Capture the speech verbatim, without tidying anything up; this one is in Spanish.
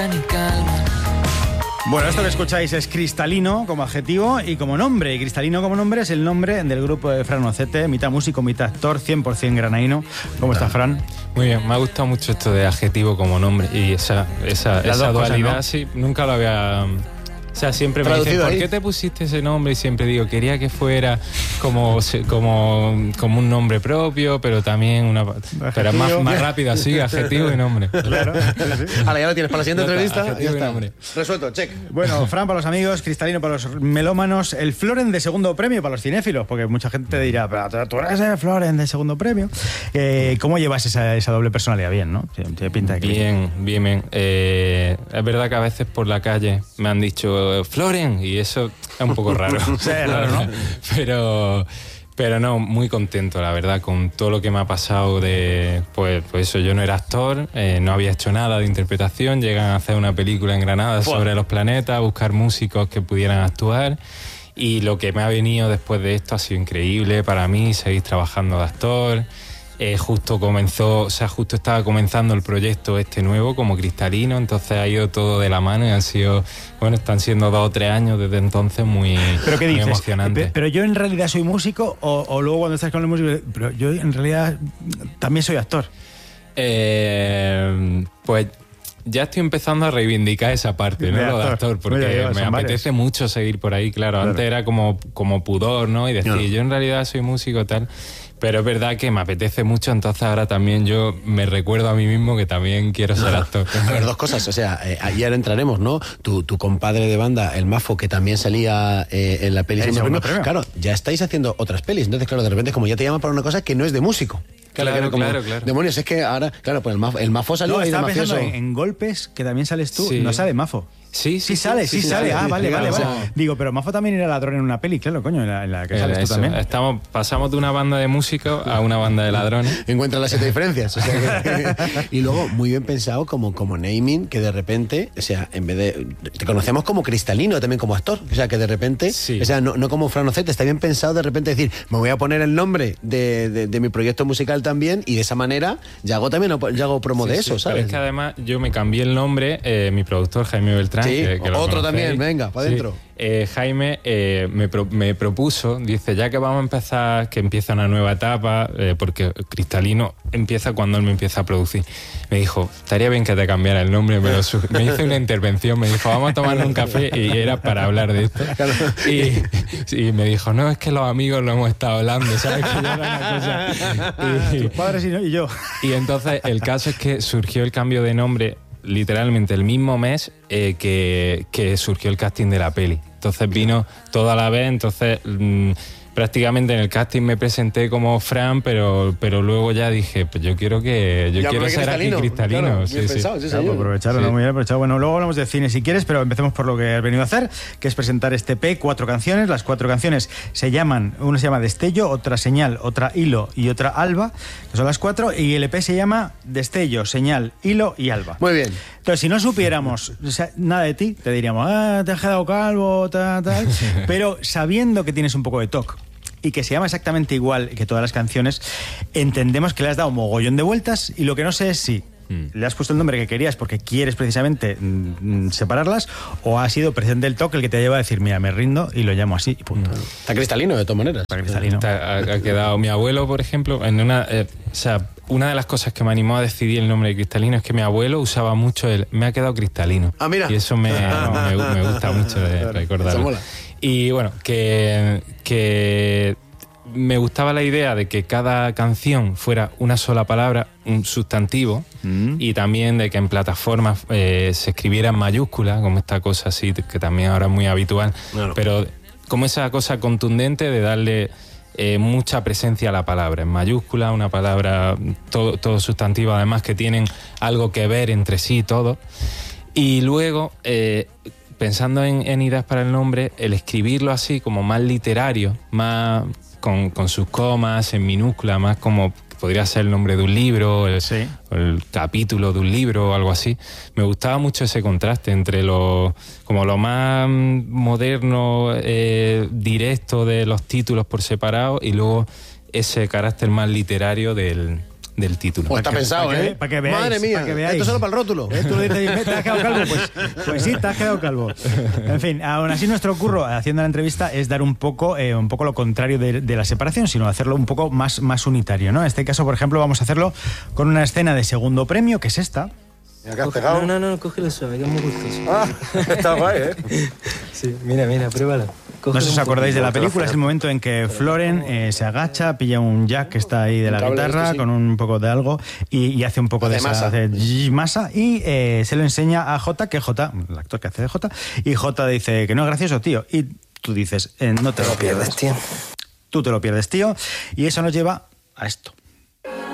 Bueno, esto que escucháis es Cristalino como adjetivo y como nombre. Y Cristalino como nombre es el nombre del grupo de Fran Ocete, mitad músico, mitad actor, cien por ciento granaíno. ¿Cómo está, Fran? Muy bien, me ha gustado mucho esto de adjetivo como nombre y esa, esa, esa dualidad, cosas, ¿no? Sí, nunca lo había... O sea, siempre me dicen, ¿por qué te pusiste ese nombre? Y siempre digo, quería que fuera como, como, como un nombre propio, pero también una... Adjetivo. Pero más, más rápido así, adjetivo y nombre. Claro. Sí, sí. Ahora ya lo tienes para la siguiente Ya entrevista. Está, ya está. Nombre. Resuelto, check. Bueno, Fran para los amigos, Cristalino para los melómanos, el Floren de segundo premio para los cinéfilos, porque mucha gente dirá, pero tú eres el Floren de segundo premio. Eh, ¿Cómo llevas esa, esa doble personalidad? Bien, ¿no? Te pinta de que... Bien, bien, bien. Eh, es verdad que a veces por la calle me han dicho Floren, y eso es un poco raro. Sí, raro, ¿no? Pero, pero no, muy contento, la verdad, con todo lo que me ha pasado de... Pues, pues eso, yo no era actor, eh, no había hecho nada de interpretación, llegan a hacer una película en Granada Fua. sobre los planetas, buscar músicos que pudieran actuar, y lo que me ha venido después de esto ha sido increíble para mí, seguir trabajando de actor. Eh, justo comenzó, o sea, justo estaba comenzando el proyecto este nuevo como Cristalino, entonces ha ido todo de la mano y han sido, bueno, están siendo dos o tres años desde entonces muy, ¿Pero qué muy dices? emocionantes. Pero yo en realidad soy músico o, o luego cuando estás con el músico, pero yo en realidad también soy actor. Eh, pues ya estoy empezando a reivindicar esa parte, ¿no? De Lo de actor. actor, porque Mira, ya, me son apetece varios. mucho seguir por ahí, claro. Claro. Antes era como, como pudor, ¿no? Y decir, No. yo en realidad soy músico tal. Pero es verdad que me apetece mucho, entonces ahora también yo me recuerdo a mí mismo que también quiero ser actor. A ver, dos cosas, o sea, eh, ayer entraremos, ¿no? Tu, tu compadre de banda, el Mafo, que también salía eh, en la peli El Segundo segundo Premio. premio. Claro, ya estáis haciendo otras pelis, entonces claro, de repente como ya te llaman para una cosa que no es de músico. Claro, que era como, claro, claro. Demonios, es que ahora, claro, pues el Mafo, el Mafo salió No, ahí de estaba mafioso. pensando en, en Golpes, que también sales tú, Sí. no sale Mafo. Sí, Sí sale, sí, sí sale. sale. Ah, vale, Sí, vale, claro, vale. o sea- Digo, pero Mafo también era ladrón en una peli, claro, coño, en la, en la que Era sales tú eso. también. Estamos, pasamos de una banda de músicos a una banda de ladrones. Encuentra las siete diferencias. O sea, que- y luego, muy bien pensado como, como naming, que de repente, o sea, en vez de... Te conocemos como Cristalino también como actor. O sea, que de repente, Sí. o sea, no, no como Fran Ocete, está bien pensado de repente decir, me voy a poner el nombre de, de, de mi proyecto musical también y de esa manera ya hago también, ya hago promo Sí, de sí, eso, pero ¿sabes? es que además yo me cambié el nombre, eh, mi productor Jaime Beltrán. Sí, que, que lo otro conocéis. también, venga, pa' dentro. Sí, eh, Jaime eh, me, pro, me propuso, dice, ya que vamos a empezar, que empieza una nueva etapa, eh, porque Cristalino empieza cuando él me empieza a producir. Me dijo, estaría bien que te cambiara el nombre, pero su, me hizo una intervención, me dijo, vamos a tomarnos un café, y era para hablar de esto. Y, y me dijo, no, es que los amigos lo hemos estado hablando, ¿sabes? Que ya era una cosa. Y, Tus padres y, no- y yo. y entonces el caso es que surgió el cambio de nombre literalmente el mismo mes eh, que, que surgió el casting de la peli. Entonces vino todo a la vez, entonces mmm, prácticamente en el casting me presenté como Fran, pero, pero luego ya dije, pues yo quiero que yo Ya, quiero porque ser aquí Cristalino. Claro, Sí, bien sí. pensado, sí, Claro, señor. pues aprovecharlo, Sí. ¿no? Muy bien aprovechado. Bueno, luego hablamos de cine si quieres, pero empecemos por lo que has venido a hacer, que es presentar este E P, cuatro canciones. Las cuatro canciones se llaman, una se llama Destello, otra Señal, otra Hilo y otra Alba, que son las cuatro, y el E P se llama Destello, Señal, Hilo y Alba. Muy bien. Entonces, si no supiéramos o sea, nada de ti, te diríamos, ah, te has quedado calvo, tal, tal. Pero sabiendo que tienes un poco de toque y que se llama exactamente igual que todas las canciones, entendemos que le has dado un mogollón de vueltas y lo que no sé es si mm. le has puesto el nombre que querías porque quieres precisamente mm, separarlas o ha sido presente el toque el que te lleva a decir, mira, me rindo y lo llamo así y punto. Mm. Está Cristalino, de todas maneras. Está Cristalino. Ha, ha quedado mi abuelo, por ejemplo, en una... Eh, o sea, una de las cosas que me animó a decidir el nombre de Cristalino es que mi abuelo usaba mucho el me ha quedado cristalino. Ah, mira. Y eso me, no, me, me gusta mucho de Claro, recordarlo. eso mola. Y bueno, que, que me gustaba la idea de que cada canción fuera una sola palabra, un sustantivo, mm. y también de que en plataformas eh, se escribiera en mayúsculas, como esta cosa así, que también ahora es muy habitual, claro. Pero como esa cosa contundente de darle eh, mucha presencia a la palabra, en mayúscula, una palabra, todo, todo sustantivo, además que tienen algo que ver entre sí, todo. Y luego... Eh, pensando en, en ideas para el nombre, el escribirlo así como más literario, más con, con sus comas, en minúscula, más como podría ser el nombre de un libro, el, sí. el capítulo de un libro o algo así. Me gustaba mucho ese contraste entre lo, como lo más moderno, eh, directo de los títulos por separado y luego ese carácter más literario del, del título. Pues está que- pensado, para que- ¿eh? para que veáis, Madre mía, para que veáis. esto solo para el rótulo. ¿Eh? Tú lo dices, "Me- ¿te has quedado calvo?". Pues, pues sí, te has quedado calvo. En fin, aún así nuestro curro haciendo la entrevista es dar un poco, eh, un poco lo contrario de, de la separación, sino hacerlo un poco más, más unitario, ¿no? En este caso, por ejemplo, vamos a hacerlo con una escena de segundo premio, que es esta. Mira que has Coge- pegado. No, no, no, cógelo suave, que es muy gustoso. Ah, está guay, ¿eh? Sí, mira, mira, pruébalo. No Cógelo sé si os un acordáis de la poquito, película, es el momento en que Floren eh, se agacha, pilla un jack que está ahí de Un la cable de guitarra este, sí. con un poco de algo y, y hace un poco de, Hace esa- masa. hace zzz, masa y eh, se lo enseña a Jota, que Jota, el actor que hace de Jota, y Jota dice que no es gracioso, tío. Y tú dices, eh, no te lo pierdes. tío. Tú te lo pierdes, tío. Y eso nos lleva a esto.